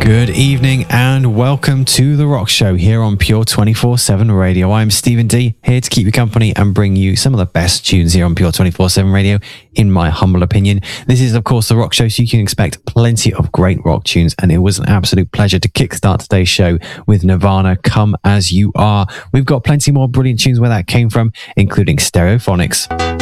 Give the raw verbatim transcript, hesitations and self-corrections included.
Good evening and welcome to The Rock Show here on Pure twenty-four seven Radio. I'm Stephen D, here to keep you company and bring you some of the best tunes here on Pure twenty-four seven Radio, in my humble opinion. This is, of course, The Rock Show, so you can expect plenty of great rock tunes, and it was an absolute pleasure to kickstart today's show with Nirvana, Come As You Are. We've got plenty more brilliant tunes where that came from, including Stereophonics.